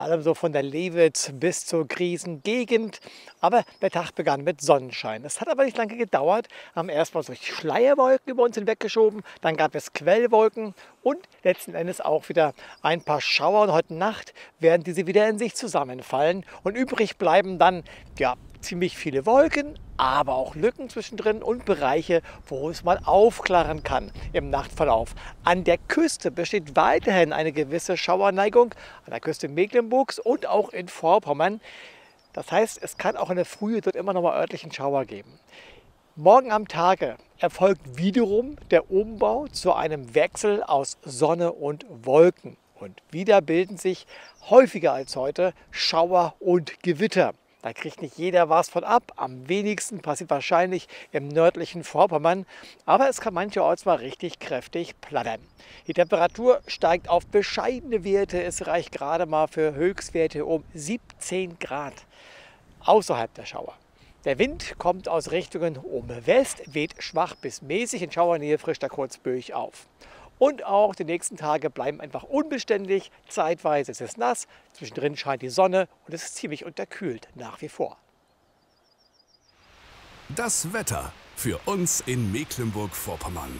Allem so von der Lewitz bis zur Griesengegend. Aber der Tag begann mit Sonnenschein. Es hat aber nicht lange gedauert. Haben erstmal solche Schleierwolken über uns hinweggeschoben. Dann gab es Quellwolken und letzten Endes auch wieder ein paar Schauer. Und heute Nacht werden diese wieder in sich zusammenfallen. Und übrig bleiben dann ziemlich viele Wolken, aber auch Lücken zwischendrin und Bereiche, wo es mal aufklaren kann im Nachtverlauf. An der Küste besteht weiterhin eine gewisse Schauerneigung, an der Küste Mecklenburgs und auch in Vorpommern. Das heißt, es kann auch in der Frühe dort immer noch mal örtlichen Schauer geben. Morgen am Tage erfolgt wiederum der Umbau zu einem Wechsel aus Sonne und Wolken. Und wieder bilden sich häufiger als heute Schauer und Gewitter. Da kriegt nicht jeder was von ab. Am wenigsten passiert wahrscheinlich im nördlichen Vorpommern. Aber es kann mancherorts mal richtig kräftig plattern. Die Temperatur steigt auf bescheidene Werte. Es reicht gerade mal für Höchstwerte um 17 Grad außerhalb der Schauer. Der Wind kommt aus Richtungen um West, weht schwach bis mäßig. In Schauernähe frischt er kurz böig auf. Und auch die nächsten Tage bleiben einfach unbeständig. Zeitweise ist es nass, zwischendrin scheint die Sonne und es ist ziemlich unterkühlt nach wie vor. Das Wetter für uns in Mecklenburg-Vorpommern.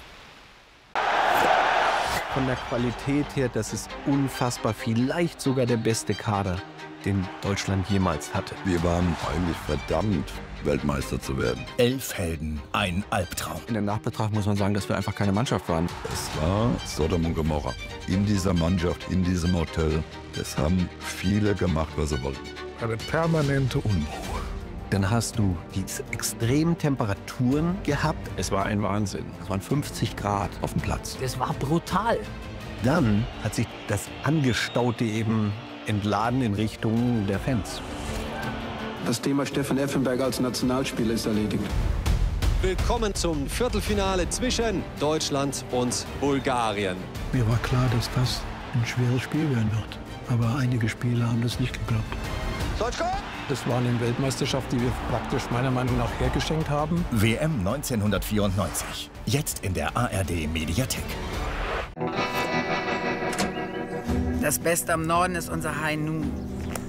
Von der Qualität her, das ist unfassbar, vielleicht sogar der beste Kader, den Deutschland jemals hatte. Wir waren eigentlich verdammt, Weltmeister zu werden. 11 Helden, ein Albtraum. In der Nachbetrachtung muss man sagen, dass wir einfach keine Mannschaft waren. Es war Sodom und Gomorra. In dieser Mannschaft, in diesem Hotel, es haben viele gemacht, was sie wollten. Eine permanente Unruhe. Dann hast du diese extremen Temperaturen gehabt. Es war ein Wahnsinn. Es waren 50 Grad auf dem Platz. Das war brutal. Dann hat sich das Angestaute eben entladen in Richtung der Fans. Das Thema Stefan Effenberg als Nationalspieler ist erledigt. Willkommen zum Viertelfinale zwischen Deutschland und Bulgarien. Mir war klar, dass das ein schweres Spiel werden wird. Aber einige Spieler haben das nicht geglaubt. Das war eine Weltmeisterschaft, die wir praktisch meiner Meinung nach hergeschenkt haben. WM 1994. Jetzt in der ARD Mediathek. Das Beste am Norden ist unser High Noon.